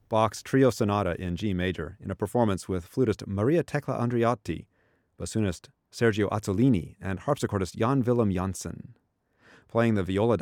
Bach's Trio Sonata in G major in a performance with flutist Maria Tecla Andreotti, bassoonist Sergio Azzolini, and harpsichordist Jan Willem Janssen. Playing the viola